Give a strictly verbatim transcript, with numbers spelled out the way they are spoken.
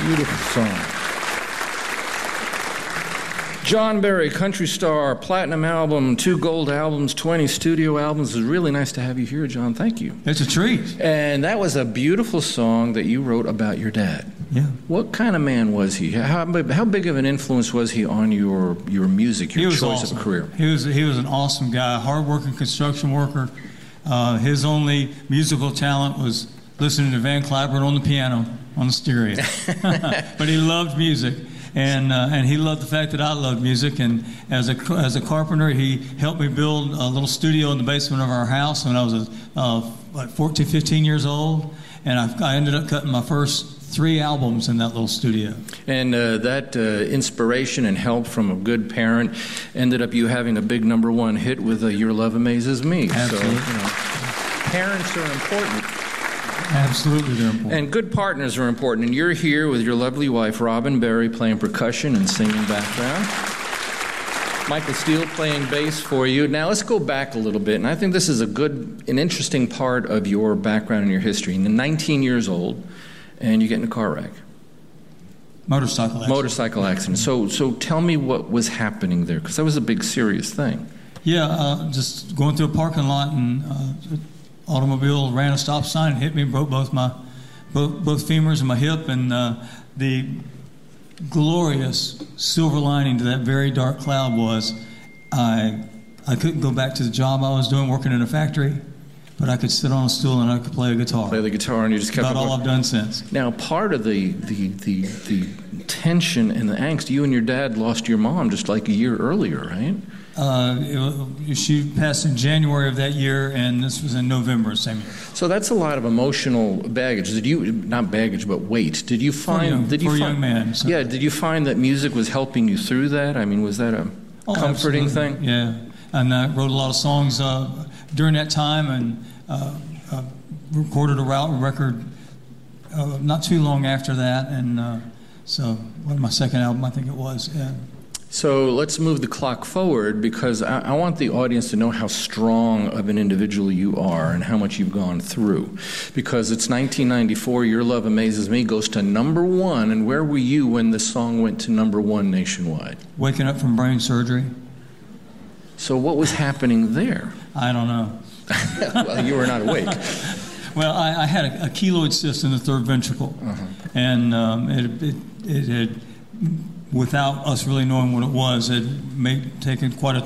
Beautiful song. John Berry, country star, platinum album, two gold albums, twenty studio albums. It's really nice to have you here, John. Thank you. It's a treat. And that was a beautiful song that you wrote about your dad. Yeah. What kind of man was he? How, how big of an influence was he on your, your music, your choice awesome. of a career? He was, he was an awesome guy, hard-working construction worker. Uh, his only musical talent was listening to Van Cliburn on the piano, on the stereo. But he loved music. And uh, and he loved the fact that I loved music. And as a as a carpenter, he helped me build a little studio in the basement of our house when I was uh, like fourteen, fifteen years old. And I, I ended up cutting my first three albums in that little studio. And uh, that uh, inspiration and help from a good parent ended up you having a big number one hit with uh, Your Love Amazes Me. Absolutely. So, you know, parents are important. Absolutely, they're important. And good partners are important. And you're here with your lovely wife, Robin Berry, playing percussion and singing background. Michael Steele playing bass for you. Now let's go back a little bit. And I think this is a good, an interesting part of your background and your history. You're nineteen years old, and you get in a car wreck. Motorcycle accident. Motorcycle accident. So, so tell me what was happening there, because that was a big, serious thing. Yeah, uh, just going through a parking lot and uh, automobile ran a stop sign and hit me, broke both my both, both femurs and my hip, and uh, the glorious silver lining to that very dark cloud was I I couldn't go back to the job I was doing working in a factory, but I could sit on a stool and I could play a guitar. Play the guitar and you just kept about all I've done since. Now, part of the, the, the, the tension and the angst, you and your dad lost your mom just like a year earlier, right? Uh, it, she passed in January of that year, and this was in November same year. So that's a lot of emotional baggage. Did you, not baggage, but weight? Did you find? For a young, did you for a find, young man. So. Yeah. Did you find that music was helping you through that? I mean, was that a oh, comforting absolutely. thing? Yeah, and I wrote a lot of songs uh, during that time, and uh, uh, recorded a record uh, not too long after that, and uh, so what my second album, I think it was. Yeah. So let's move the clock forward, because I, I want the audience to know how strong of an individual you are and how much you've gone through. Because it's nineteen ninety-four, Your Love Amazes Me goes to number one, and where were you when this song went to number one nationwide? Waking up from brain surgery. So what was happening there? I don't know. Well, you were not awake. Well, I, I had a, a keloid cyst in the third ventricle, uh-huh. and um, it, it, it had, without us really knowing what it was, it had made, taken quite a